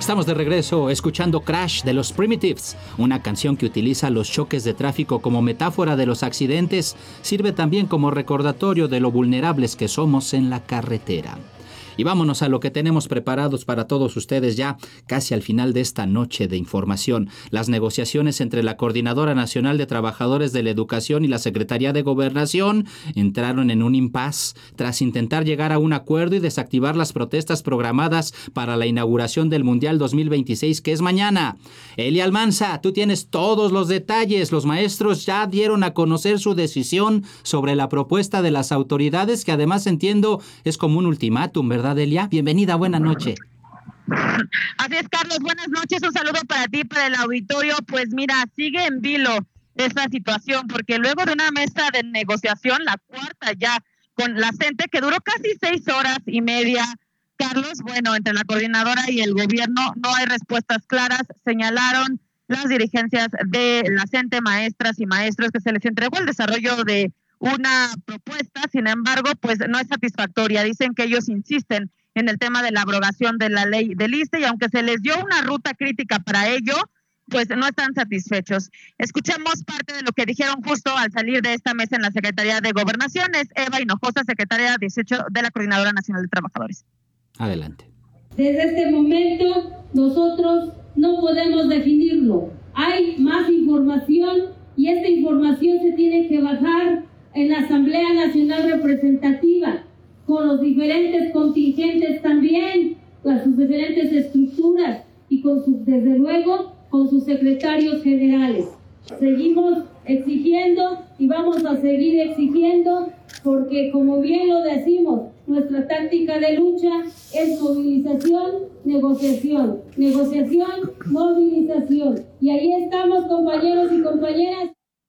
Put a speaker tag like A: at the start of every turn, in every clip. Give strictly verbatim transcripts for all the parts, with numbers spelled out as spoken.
A: Estamos de regreso escuchando Crash de los Primitives, una canción que utiliza los choques de tráfico como metáfora de los accidentes, sirve también como recordatorio de lo vulnerables que somos en la carretera. Y vámonos a lo que tenemos preparados para todos ustedes ya casi al final de esta noche de información. Las negociaciones entre la Coordinadora Nacional de Trabajadores de la Educación y la Secretaría de Gobernación entraron en un impasse tras intentar llegar a un acuerdo y desactivar las protestas programadas para la inauguración del Mundial dos mil veintiséis, que es mañana. Eli Almanza, tú tienes todos los detalles. Los maestros ya dieron a conocer su decisión sobre la propuesta de las autoridades, que además entiendo es como un ultimátum, ¿verdad? ¿Verdad, Elia? Bienvenida, buena noche.
B: Así es, Carlos, buenas noches, un saludo para ti, para el auditorio. Pues mira, sigue en vilo esta situación, porque luego de una mesa de negociación, la cuarta ya, con la CENTE, que duró casi seis horas y media, Carlos, bueno, entre la coordinadora y el gobierno no hay respuestas claras, señalaron las dirigencias de la CENTE, maestras y maestros, que se les entregó el desarrollo de una propuesta, sin embargo, pues no es satisfactoria. Dicen que ellos insisten en el tema de la abrogación de la ley del ISSSTE y aunque se les dio una ruta crítica para ello, pues no están satisfechos. Escuchemos parte de lo que dijeron justo al salir de esta mesa en la Secretaría de Gobernación. Es Eva Hinojosa, secretaria dieciocho de la Coordinadora Nacional de Trabajadores.
A: Adelante.
C: Desde este momento nosotros no podemos definirlo. Hay más información y esta información se tiene que bajar en la Asamblea Nacional Representativa, con los diferentes contingentes también, con sus diferentes estructuras y con su, desde luego con sus secretarios generales. Seguimos exigiendo y vamos a seguir exigiendo porque, como bien lo decimos, nuestra táctica de lucha es movilización, negociación, negociación, movilización. Y ahí estamos, compañeros y compañeras.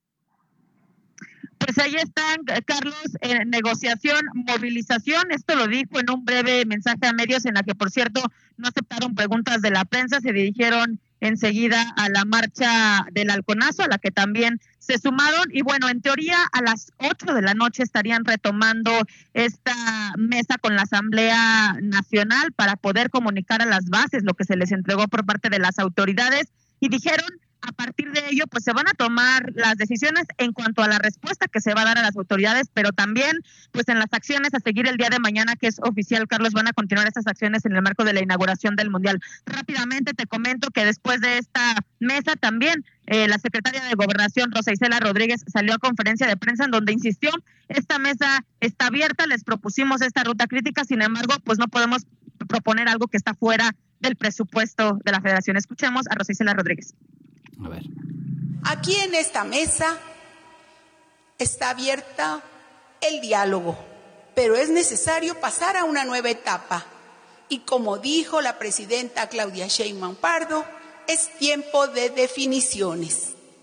B: Pues ahí están, Carlos, en negociación, movilización. Esto lo dijo en un breve mensaje a medios en la que, por cierto, no aceptaron preguntas de la prensa, se dirigieron enseguida a la marcha del halconazo, a la que también se sumaron. Y bueno, en teoría a las ocho de la noche estarían retomando esta mesa con la Asamblea Nacional para poder comunicar a las bases lo que se les entregó por parte de las autoridades. Y dijeron, a partir de ello, pues se van a tomar las decisiones en cuanto a la respuesta que se va a dar a las autoridades, pero también, pues en las acciones a seguir el día de mañana, que es oficial, Carlos, van a continuar estas acciones en el marco de la inauguración del Mundial. Rápidamente te comento que después de esta mesa también eh, la secretaria de Gobernación, Rosa Isela Rodríguez, salió a conferencia de prensa en donde insistió, esta mesa está abierta, les propusimos esta ruta crítica, sin embargo, pues no podemos proponer algo que está fuera del presupuesto de la Federación. Escuchemos a Rosa Isela Rodríguez.
A: A ver.
D: Aquí en esta mesa está abierta el diálogo, pero es necesario pasar a una nueva etapa. Y como dijo la presidenta Claudia Sheinbaum Pardo, es tiempo de definiciones.